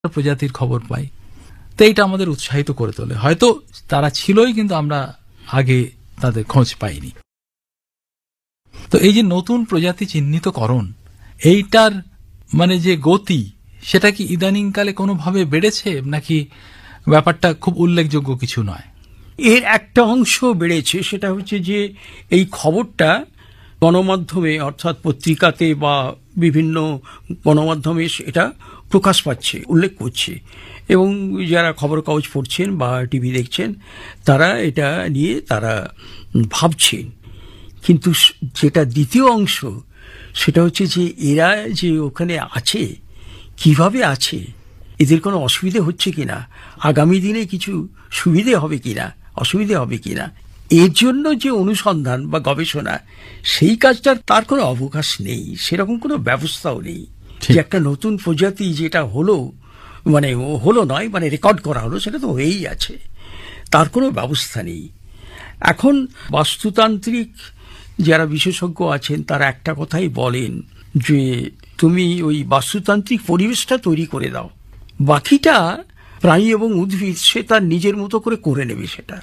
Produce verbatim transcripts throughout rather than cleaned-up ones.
প্রজাতির খবর পাই। তো এইটা আমাদের উৎসাহিত করে তোলে। হয়তো তারা ছিলই, কিন্তু আমরা আগে তাদের খোঁজ পাইনি। তো এই যে নতুন প্রজাতি চিহ্নিতকরণ, এইটার মানে যে গতি, সেটা কি ইদানিংকালে কোনোভাবে বেড়েছে, নাকি ব্যাপারটা খুব উল্লেখযোগ্য কিছু নয়? এর একটা অংশ বেড়েছে, সেটা হচ্ছে যে এই খবরটা গণমাধ্যমে অর্থাৎ পত্রিকাতে বা বিভিন্ন গণমাধ্যমে এটা প্রকাশ পাচ্ছে, উল্লেখ করছে, এবং যারা খবর কাগজ পড়ছেন বা টিভি দেখছেন তারা এটা নিয়ে তারা ভাবছেন। কিন্তু যেটা দ্বিতীয় অংশ, সেটা হচ্ছে যে এরা যে ওখানে আছে, কিভাবে আছে, এদের কোনো অসুবিধে হচ্ছে কিনা, আগামী দিনে কিছু সুবিধে হবে কিনা, অসুবিধে হবে কিনা, এর জন্য যে অনুসন্ধান বা গবেষণা, সেই কাজটার তার কোনো অবকাশ নেই, সেরকম কোনো ব্যবস্থাও নেই। যে একটা নতুন প্রজাতি যেটা হলো, মানে হলো নয়, মানে রেকর্ড করা হলো, সেটা তো হয়েই আছে, তার কোনো ব্যবস্থা নেই। এখন বাস্তুতান্ত্রিক যারা বিশেষজ্ঞ আছেন তারা একটা কথাই বলেন যে তুমি ওই বাস্তুতান্ত্রিক পরিবেশটা তৈরি করে দাও, বাকিটা প্রাণী এবং উদ্ভিদ সে তার নিজের মতো করে করে নেবে সেটা,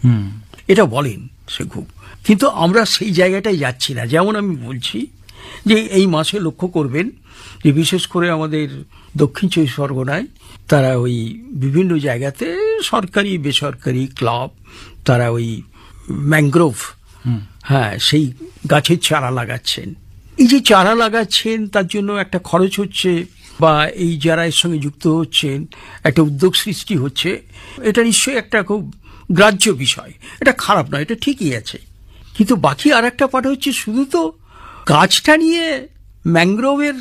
এটা বলেন সে খুব। কিন্তু আমরা সেই জায়গাটায় যাচ্ছি না। যেমন আমি বলছি যে এই মাসে লক্ষ্য করবেন যে বিশেষ করে আমাদের দক্ষিণ চব্বিশ পরগনায় তারা ওই বিভিন্ন জায়গাতে সরকারি বেসরকারি ক্লাব তারা ওই ম্যানগ্রোভ, হ্যাঁ, সেই গাছের চারা লাগাচ্ছেন। এই যে চারা লাগাচ্ছেন তার জন্য একটা খরচ হচ্ছে, বা এই যারা এর সঙ্গে যুক্ত হচ্ছেন একটা উদ্যোগ সৃষ্টি হচ্ছে, এটা নিশ্চয়ই একটা খুব গ্রাহ্য বিষয়, এটা খারাপ নয়, এটা ঠিকই আছে। কিন্তু বাকি আর একটা পাঠ হচ্ছে শুধু তো গাছটা নিয়ে, ম্যানগ্রোভের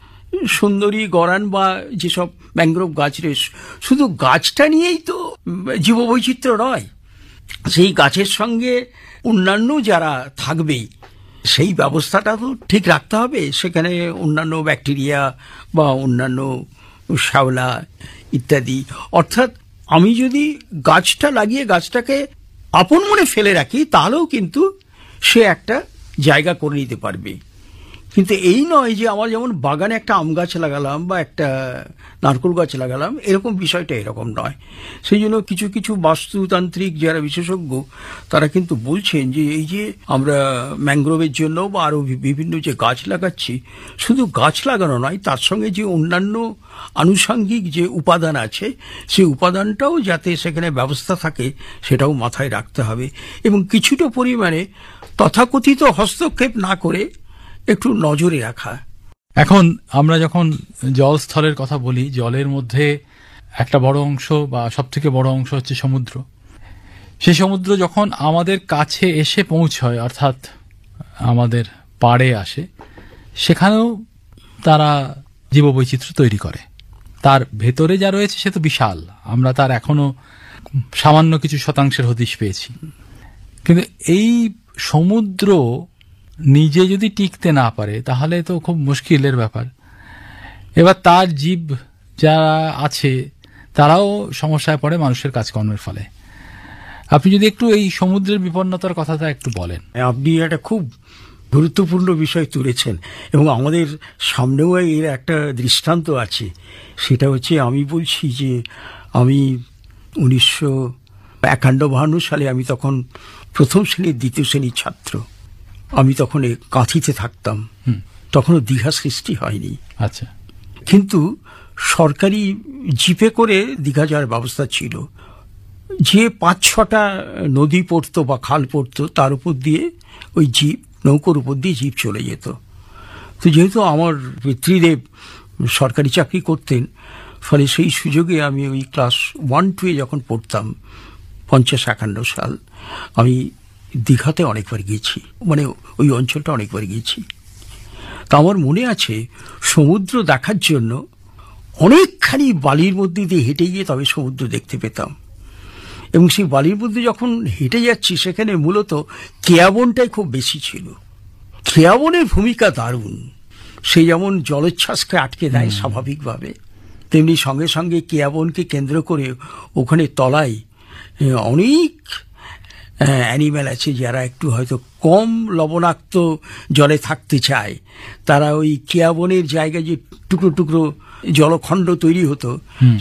সুন্দরী গড়ান বা যেসব ম্যানগ্রোভ গাছ রয়েছে, শুধু গাছটা নিয়েই তো জীববৈচিত্র্য নয়, সেই গাছের সঙ্গে অন্যান্য যারা থাকবে সেই ব্যবস্থাটা তো ঠিক রাখতে হবে। সেখানে অন্যান্য ব্যাকটেরিয়া বা অন্যান্য শ্যাওলা ইত্যাদি, অর্থাৎ আমি যদি গাছটা লাগিয়ে গাছটাকে আপন মনে ফেলে রাখি তাহলেও কিন্তু সে একটা জায়গা করে নিতে পারবে। কিন্তু এই নয় যে আমার যেমন বাগানে একটা আম গাছ লাগালাম বা একটা নারকেল গাছ লাগালাম, এরকম বিষয়টা এরকম নয়। সেই জন্য কিছু কিছু বাস্তুতান্ত্রিক যারা বিশেষজ্ঞ তারা কিন্তু বলছেন যে এই যে আমরা ম্যানগ্রোভের জন্য বা আরও বিভিন্ন যে গাছ লাগাচ্ছি, শুধু গাছ লাগানো নয়, তার সঙ্গে যে অন্যান্য আনুষঙ্গিক যে উপাদান আছে সেই উপাদানটাও যাতে সেখানে ব্যবস্থা থাকে সেটাও মাথায় রাখতে হবে, এবং কিছুটা পরিমাণে তথাকথিত হস্তক্ষেপ না করে একটু নজরে রাখা। এখন আমরা যখন জলস্থলের কথা বলি, জলের মধ্যে একটা বড় অংশ বা সব থেকে বড় অংশ হচ্ছে সমুদ্র। সেই সমুদ্র যখন আমাদের কাছে এসে পৌঁছয়, অর্থাৎ আমাদের পাড়ে আসে, সেখানেও তারা জীববৈচিত্র্য তৈরি করে। তার ভেতরে যা রয়েছে সে তো বিশাল, আমরা তার এখনো সামান্য কিছু শতাংশের হদিশ পেয়েছি। কিন্তু এই সমুদ্র নিজে যদি টিকতে না পারে তাহলে তো খুব মুশকিলের ব্যাপার। এবার তার জীব যারা আছে তারাও সমস্যায় পড়ে মানুষের কাজকর্মের ফলে। আপনি যদি একটু এই সমুদ্রের বিপন্নতার কথাটা একটু বলেন। আপনি একটা খুব গুরুত্বপূর্ণ বিষয় তুলেছেন, এবং আমাদের সামনেও এর একটা দৃষ্টান্ত আছে। সেটা হচ্ছে, আমি বলছি যে আমি উনিশশো একান্ন বাহান্ন সালে আমি তখন প্রথম শ্রেণীর দ্বিতীয় শ্রেণীর ছাত্র। আমি তখন কাঁথিতে থাকতাম, তখনও দীঘা সৃষ্টি হয়নি। আচ্ছা। কিন্তু সরকারি জিপে করে দীঘা যাওয়ার ব্যবস্থা ছিল। যে পাঁচ ছটা নদী পড়তো বা খাল পড়তো তার উপর দিয়ে ওই জিপ, নৌকোর উপর দিয়ে জিপ চলে যেত। তো যেহেতু আমার পিতৃদেব সরকারি চাকরি করতেন, ফলে সেই সুযোগে আমি ওই ক্লাস ওয়ান টুয়ে যখন পড়তাম, পঞ্চাশ একান্ন সাল, আমি দীঘাতে অনেকবার গিয়েছি, মানে ওই অঞ্চলটা অনেকবার গিয়েছি। তা আমার মনে আছে সমুদ্র দেখার জন্য অনেকখানি বালির মধ্যে দিয়ে হেঁটে গিয়ে তবে সমুদ্র দেখতে পেতাম। এবং সেই বালির মধ্যে যখন হেঁটে যাচ্ছি সেখানে মূলত কেয়াবনটাই খুব বেশি ছিল। কেয়াবনের ভূমিকা দারুণ। সে যেমন জলোচ্ছ্বাসকে আটকে দেয় স্বাভাবিকভাবে, তেমনি সঙ্গে সঙ্গে কেয়াবনকে কেন্দ্র করে ওখানে তলায় অনেক অ্যানিম্যাল আছে যারা একটু হয়তো কম লবণাক্ত জলে থাকতে চায়। তারা ওই কেয়াবনের জায়গায় যে টুকরো টুকরো জলখণ্ড তৈরি হতো